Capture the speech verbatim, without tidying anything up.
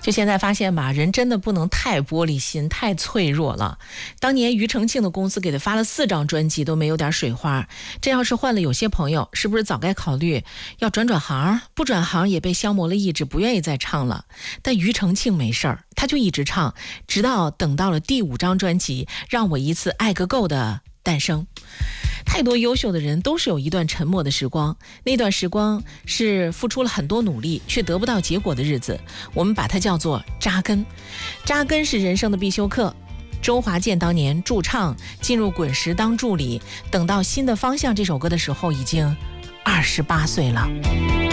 就现在发现吧，人真的不能太玻璃心，太脆弱了。当年庾澄庆的公司给他发了四张专辑都没有点水花，这要是换了有些朋友，是不是早该考虑要转转行？不转行也被消磨了意志，不愿意再唱了。但庾澄庆没事儿，他就一直唱，直到等到了第五张专辑《让我一次爱个够》的诞生。太多优秀的人都是有一段沉默的时光，那段时光是付出了很多努力却得不到结果的日子，我们把它叫做扎根。扎根是人生的必修课。周华健当年驻唱，进入滚石当助理，等到《新的方向》这首歌的时候已经二十八岁了。